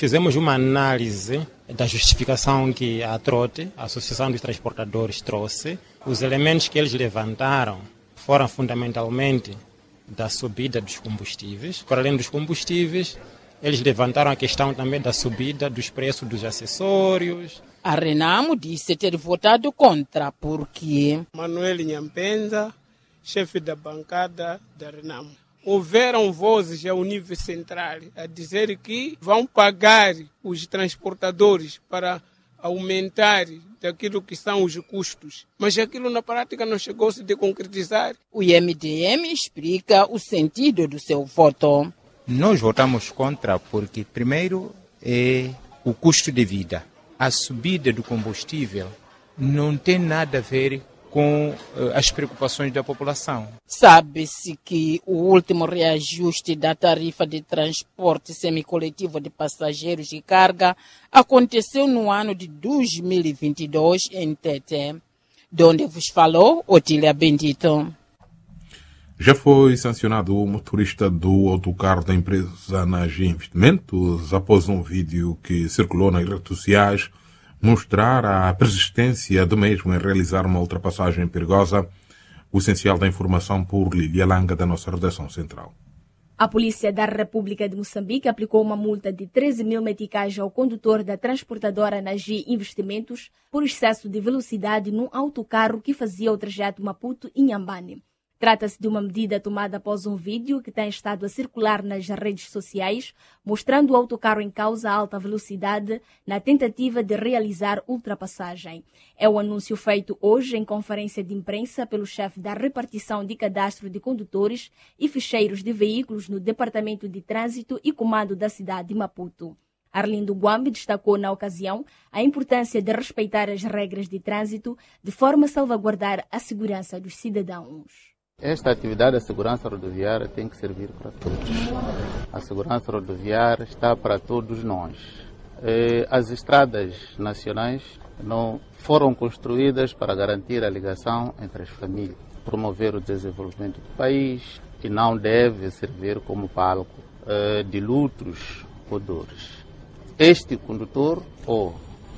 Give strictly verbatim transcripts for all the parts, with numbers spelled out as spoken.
fizemos uma análise da justificação que a Trote, a Associação dos Transportadores, trouxe. Os elementos que eles levantaram foram fundamentalmente da subida dos combustíveis. Por além dos combustíveis, eles levantaram a questão também da subida dos preços dos acessórios. A Renamo disse ter votado contra porque Manuel Nyampenza, chefe da bancada da Renamo. Houveram vozes ao nível central a dizer que vão pagar os transportadores para aumentar daquilo que são os custos. Mas aquilo na prática não chegou a se concretizar. O I M D M explica o sentido do seu voto. Nós votamos contra porque, primeiro, é o custo de vida. A subida do combustível não tem nada a ver com uh, as preocupações da população. Sabe-se que o último reajuste da tarifa de transporte semicoletivo de passageiros e carga aconteceu no ano de dois mil e vinte e dois em Tete. De onde vos falou, Otília Bendito. Já foi sancionado o motorista do autocarro da empresa Nagi Investimentos após um vídeo que circulou nas redes sociais mostrar a persistência do mesmo em realizar uma ultrapassagem perigosa. O essencial da informação por Lília Langa, da nossa redação central. A Polícia da República de Moçambique aplicou uma multa de treze mil meticais ao condutor da transportadora Nagi Investimentos por excesso de velocidade num autocarro que fazia o trajeto Maputo-Inhambane. Trata-se de uma medida tomada após um vídeo que tem estado a circular nas redes sociais, mostrando o autocarro em causa a alta velocidade na tentativa de realizar ultrapassagem. É o anúncio feito hoje em conferência de imprensa pelo chefe da repartição de cadastro de condutores e ficheiros de veículos no Departamento de Trânsito e Comando da cidade de Maputo. Arlindo Guambi destacou na ocasião a importância de respeitar as regras de trânsito de forma a salvaguardar a segurança dos cidadãos. Esta atividade da segurança rodoviária tem que servir para todos. A segurança rodoviária está para todos nós. As estradas nacionais não foram construídas para garantir a ligação entre as famílias, promover o desenvolvimento do país e não deve servir como palco de lutos ou dores. Este condutor ou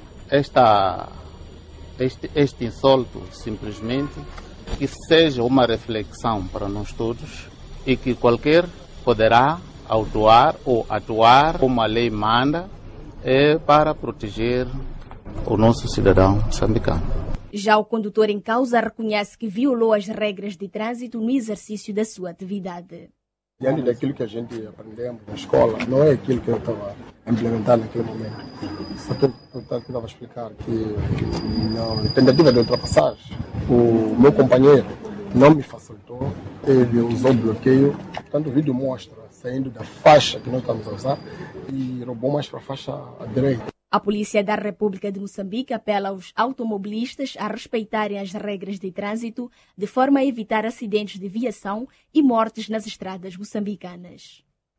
esta, este, este insulto simplesmente que seja uma reflexão para nós todos e que qualquer poderá autuar ou atuar como a lei manda é para proteger o nosso cidadão moçambicano. Já o condutor em causa reconhece que violou as regras de trânsito no exercício da sua atividade. Diante daquilo que a gente aprendemos na escola, não é aquilo que eu estava a implementar naquele momento. Só que eu estava a explicar que na tentativa de ultrapassagem, o meu companheiro não me facilitou, ele usou bloqueio. Portanto, o vídeo mostra saindo da faixa que nós estamos a usar e roubou mais para a faixa à direita. A Polícia da República de Moçambique apela aos automobilistas a respeitarem as regras de trânsito de forma a evitar acidentes de viação e mortes nas estradas moçambicanas.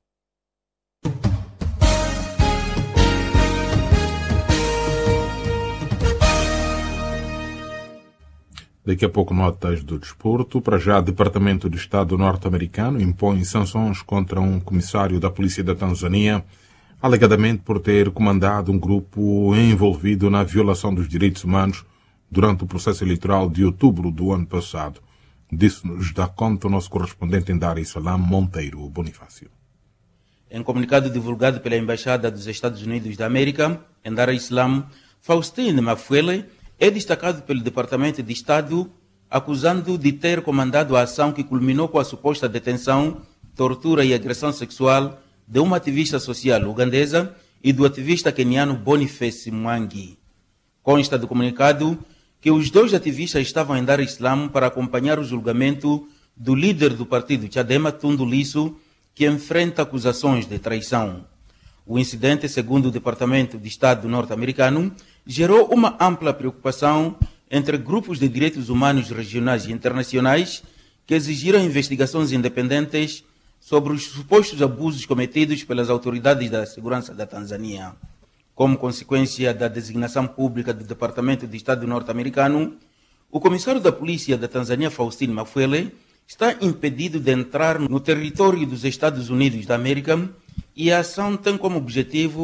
Daqui a pouco, notas do desporto. Para já, o Departamento de Estado norte-americano impõe sanções contra um comissário da Polícia da Tanzânia, alegadamente por ter comandado um grupo envolvido na violação dos direitos humanos durante o processo eleitoral de outubro do ano passado. Disse-nos dá conta o nosso correspondente em Dar es Salaam, Monteiro Bonifácio. Em comunicado divulgado pela Embaixada dos Estados Unidos da América, em Dar es Salaam, Faustine Mafuele é destacado pelo Departamento de Estado, acusando de ter comandado a ação que culminou com a suposta detenção, tortura e agressão sexual de uma ativista social ugandesa e do ativista queniano Boniface Mwangi. Consta do comunicado que os dois ativistas estavam em Dar es Salaam para acompanhar o julgamento do líder do partido Chadema, Tundu Lissu, que enfrenta acusações de traição. O incidente, segundo o Departamento de Estado norte-americano, gerou uma ampla preocupação entre grupos de direitos humanos regionais e internacionais que exigiram investigações independentes sobre os supostos abusos cometidos pelas autoridades da segurança da Tanzânia. Como consequência da designação pública do Departamento de Estado norte-americano, o comissário da Polícia da Tanzânia, Faustine Mafuele, está impedido de entrar no território dos Estados Unidos da América e a ação tem como objetivo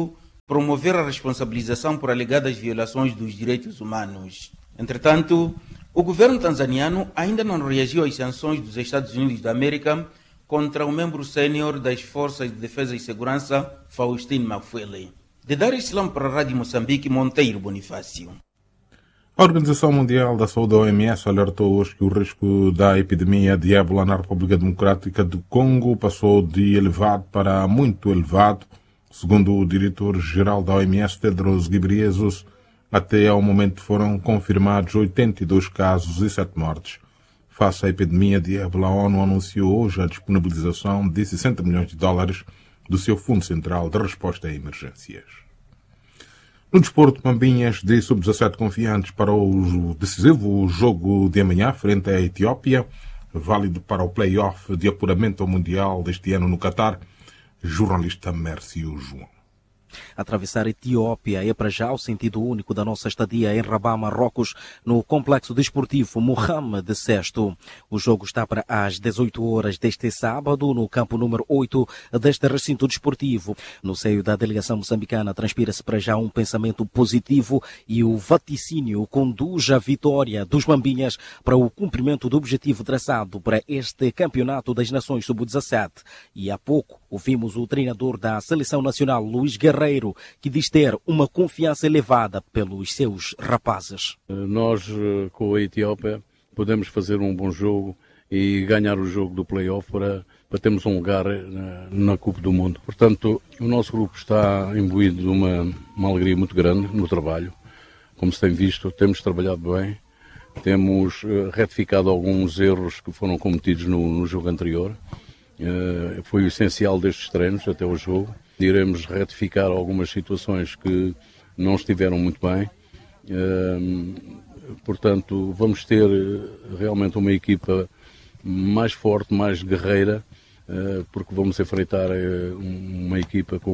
promover a responsabilização por alegadas violações dos direitos humanos. Entretanto, o governo tanzaniano ainda não reagiu às sanções dos Estados Unidos da América contra o membro sênior das Forças de Defesa e Segurança, Faustino Mafuele. De Dar es Salaam para a Rádio Moçambique, Monteiro Bonifácio. A Organização Mundial da Saúde, O M S, alertou hoje que o risco da epidemia de ébola na República Democrática do Congo passou de elevado para muito elevado. Segundo o diretor-geral da O M S, Tedros Ghebreyesus, até ao momento foram confirmados oitenta e dois casos e sete mortes. Face à epidemia de ébola, a ONU anunciou hoje a disponibilização de sessenta milhões de dólares do seu Fundo Central de Resposta a Emergências. No desporto, Mambinhas de sub dezassete confiantes para o decisivo jogo de amanhã frente à Etiópia, válido para o play-off de apuramento ao Mundial deste ano no Catar. Jornalista Mércio João. Atravessar a Etiópia é para já o sentido único da nossa estadia em Rabat, Marrocos, no complexo desportivo Mohamed sexto. O jogo está para às dezoito horas deste sábado, no campo número oito deste recinto desportivo. No seio da delegação moçambicana transpira-se para já um pensamento positivo e o vaticínio conduz à vitória dos Mambinhas para o cumprimento do objetivo traçado para este Campeonato das Nações sub dezassete. E há pouco ouvimos o treinador da Seleção Nacional, Luís Guerreiro, que diz ter uma confiança elevada pelos seus rapazes. Nós, com a Etiópia, podemos fazer um bom jogo e ganhar o jogo do play-off para, para termos um lugar na, na Copa do Mundo. Portanto, o nosso grupo está imbuído de uma, uma alegria muito grande no trabalho. Como se tem visto, temos trabalhado bem, temos retificado alguns erros que foram cometidos no, no jogo anterior. Uh, foi o essencial destes treinos até o jogo. Iremos retificar algumas situações que não estiveram muito bem. Uh, portanto, vamos ter realmente uma equipa mais forte, mais guerreira, uh, porque vamos enfrentar uh, uma equipa com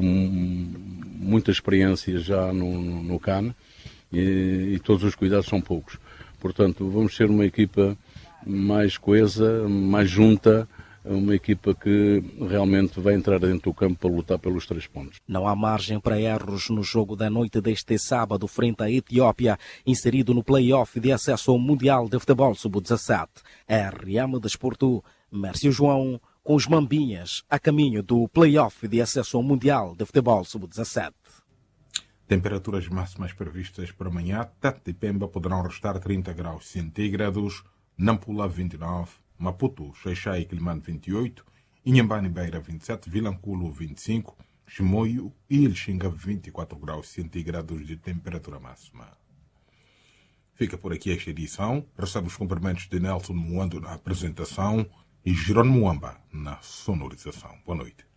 muita experiência já no, no, no C A N e, e todos os cuidados são poucos. Portanto, vamos ser uma equipa mais coesa, mais junta, uma equipa que realmente vai entrar dentro do campo para lutar pelos três pontos. Não há margem para erros no jogo da noite deste sábado frente à Etiópia, inserido no play-off de acesso ao Mundial de Futebol sub dezassete. R M Desporto, Mércio João, com os Mambinhas a caminho do play-off de acesso ao Mundial de Futebol sub dezassete. Temperaturas máximas previstas para amanhã. Tete e Pemba poderão restar trinta graus centígrados, Nampula vinte e nove, Maputo, Xaixai e Quilimane vinte e oito, Inhambane e Beira vinte e sete, Vilanculo vinte e cinco, Chimoio e Ilxinga vinte e quatro graus centígrados de temperatura máxima. Fica por aqui esta edição. Recebe os cumprimentos de Nelson Muando na apresentação e Jerônimo Muamba na sonorização. Boa noite.